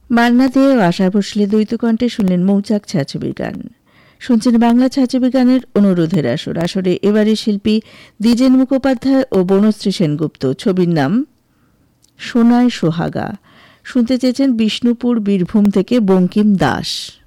মান্না দে ও আশা ভোসলে দ্বৈত কণ্ঠে শুনলেন মৌচাক ছায়াছবির গান। শুনছেন বাংলা ছায়াছবি গানের অনুরোধের আসর। আসরে এবারে শিল্পী দ্বিজেন মুখোপাধ্যায় ও বনশ্রী সেনগুপ্ত। ছবির নাম সোনায় সোহাগা। শুনতে চেয়েছেন বিষ্ণুপুর বীরভূম থেকে বঙ্কিম দাস।